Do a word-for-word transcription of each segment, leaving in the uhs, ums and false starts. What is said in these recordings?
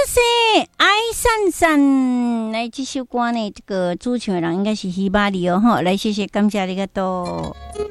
塞，爱闪闪，来这首歌呢，这个主唱的人应该是希巴里哦，哈，来谢谢感谢你个多。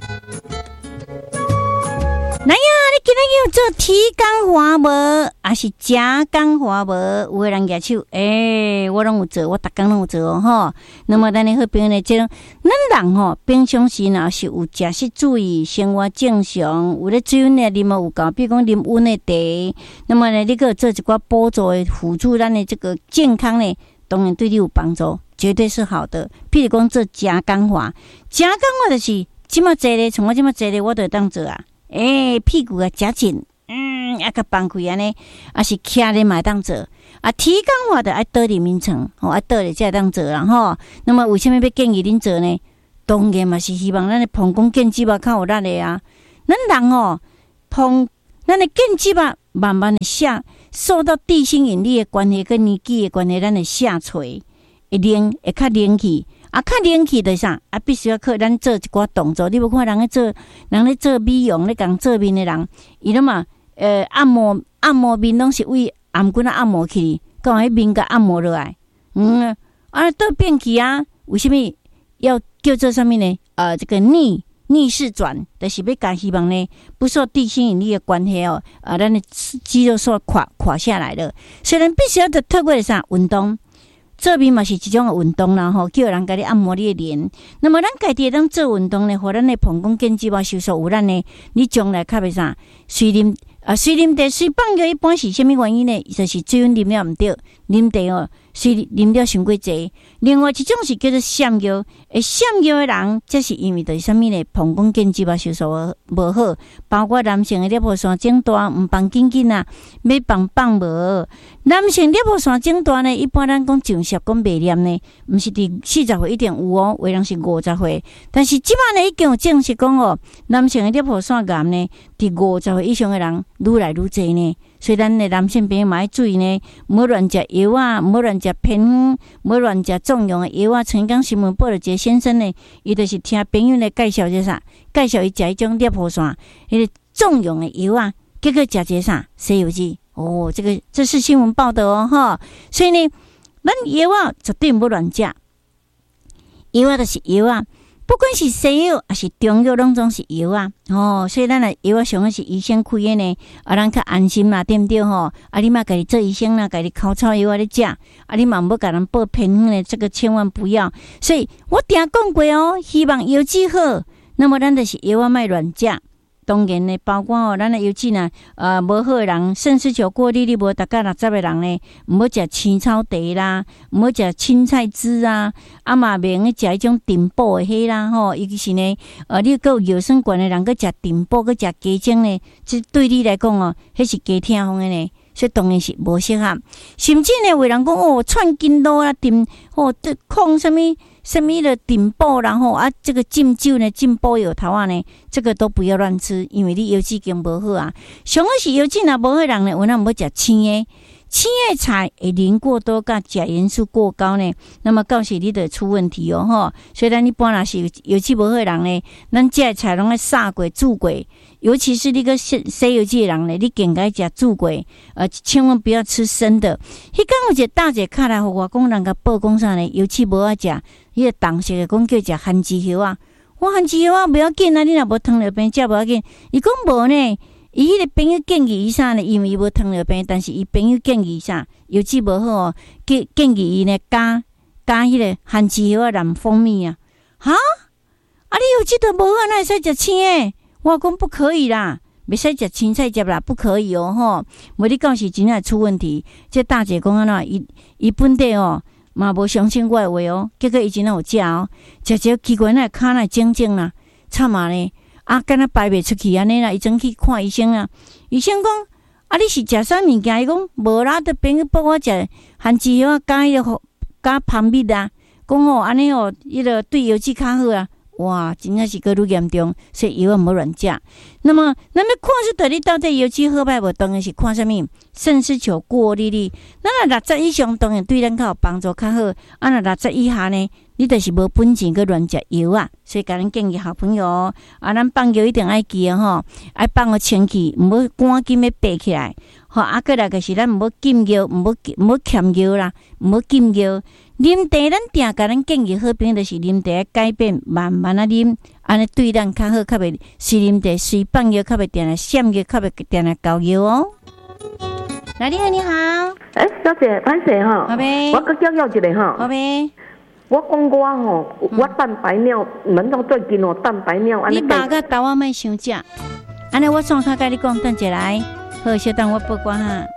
来呀，你今日要做提工活无，还是加工活无？有个人举手，诶、欸，我拢有做，我逐工拢有做哦，吼。那么咱的好朋友呢，即种咱人吼，平常时若是有食食注意，生活正常，有咧水分呢啉啊有够，比如讲啉温的茶，那么呢，你个做一寡补助的辅助，咱的这个健康呢，当然对你有帮助，绝对是好的。譬如讲做加工法，加工法就是即么做咧，从我即么做咧，我都会当做啊。诶、欸，屁股啊，夹紧，嗯，啊个放开安尼，啊是徛咧嘛当做，啊提工法的爱倒伫眠床，吼爱倒咧才当做啦吼。那么为什么要建议恁做呢？当然嘛是希望咱的膀胱腱肌肉较有力的啊。咱人哦，膀咱的腱肌肉慢慢的下，受到地心引力的关系跟年纪的关系，咱的下垂会灵会较灵气。啊，较灵气的啥啊，必须要靠咱做一寡动作。你无看人咧做，人咧做美容咧讲做面的人，伊了嘛，呃，按摩按摩面拢是为颔骨啊按摩起，讲迄面甲按摩落来，嗯，啊，倒变去啊，为什么要叫做啥物呢？呃，这个逆逆势转，就是要甲希望呢，不受地心引力的关系哦，啊，咱的肌肉受垮垮下来了，所以咱必须要透过啥运动。做面嘛是一种运动啦吼，叫人家你按摩你的脸。那么咱家己当做运动呢，互咱的膀胱腱肌肉收缩有咱呢，你将来较袂啥水啉啊，水啉茶水放尿一般是啥物原因呢？就是水分啉了毋对，啉茶哦，水啉了伤过济。另外一种是叫做闪尿，诶，闪尿的人，这是因为就是啥物呢？膀胱腱肌肉收缩无好，包括男性的尿泡腺肿大，毋放紧紧啊，要放放无。男性尿泡腺肿大呢，一般咱讲上舌讲袂念呢，毋是伫四十岁一定有哦，有人是五十岁，但是即摆呢已经有证实讲哦，男性的尿泡腺癌呢，伫五十岁以上的人愈来愈侪呢。所以咱的男性朋友嘛要注意呢，唔好乱食药啊，唔好乱食偏方，唔好乱食重用的药啊。曾经新闻报道一个先生呢，伊就是听朋友来介绍一啥，介绍伊食迄种尿泡腺迄个重用的药啊，结果食一个啥西游记哦，这个这是新闻报道哦哈。所以呢，咱药啊绝对唔好乱食，药啊就是药啊。不管是西药还是中药，拢总是药啊，哦，所以咱的药啊，上个是医生开的呢，啊，咱较安心啦，对不对吼？啊，你嘛家己做医生啦，家己口草药啊咧食，啊，你嘛唔好甲人报偏方的，这个千万不要。所以我定讲过哦，希望药剂好，那么咱就是药啊，莫乱食。当然呢，包括哦，咱的油脂呢，呃，无好的人，肾丝球过滤率无达到六十的人呢，唔好食青草茶啦，唔好食青菜汁啊，啊嘛袂用食迄种顶补的迄啦吼，尤其是呢，呃，你有药酸管的人，佮食顶补，佮食鸡精呢，这对你来讲哦，迄是加痛风的呢，所以当然是无适合。甚至呢，有人讲哦，串筋络啦，顶哦，这抗什么？什么的顶补，然后啊，这个浸酒呢，浸补药头啊呢，这个都不要乱吃，因为你油脂经无好啊。上个是油脂若无好人呢，有那唔好食青的，青的菜会磷过多，甲钾元素过高呢，那么到时你就出问题哦吼。所以咱一般若是油脂无好人呢，咱食的菜拢爱杀过、煮过，尤其是你个西西油脂的人呢，你更该食煮过，呃，千万不要吃生的。迄天有一个大姐卡来互我讲，人家报讲啥呢？油脂无爱食。伊个当时个讲叫食番薯叶啊，我番薯叶啊不要紧啊，你若无糖尿病食无要紧。伊讲无呢，伊迄个朋友建议伊啥呢？因为伊无糖尿病，但是伊朋友建议伊啥，油脂无好哦，建建议伊呢加加迄个番薯叶啊染蜂蜜啊，哈啊你油脂都无好，哪会使食青诶？我讲不可以啦，袂使食青菜汁啦，不可以哦吼，无你到时真会出问题。这大姐讲安怎，伊伊本地哦。嘛无相信我的话哦，结果伊真有食哦，食食奇怪那骹那整整啦，惨嘛呢，啊，敢若排袂出去安尼啦，伊总去看医生啊，医生讲啊，你是食啥物件？伊讲无啦，得朋友帮我食番薯叶啊，加迄个加蜂蜜啊，讲哦安尼哦，迄个对油脂较好啊。哇，真正是个愈严重，所以药啊唔好乱食。那么，咱要看出到你到底油脂好歹无？当然是看啥物肾丝球过滤率。咱若六十以上，当然对咱较有帮助较好。啊，若六十以下呢， 你就是无本钱去乱食药啊。所以甲咱建议好朋友啊，咱放药一定爱记啊吼，爱放个清气，毋好赶紧要爬起来。吼，啊，过来就是咱毋好禁药，毋好毋好欠药啦，毋好禁药。啉茶咱定甲咱建议好朋友就是啉茶改变，慢慢啊啉，安尼对咱较好，较袂是啉茶随放药，较袂定来闪药，较袂定来搞药哦。来，你好，你好， 诶、欸，小姐，歹势吼， 好呗， 我佮叫叫一个吼， 好呗。 我讲我吼，我蛋白尿，门中最近哦，蛋白尿安尼。 你爸甲豆仔莫伤食，安尼我创较甲你讲，等一下来，好，小等我报关哈。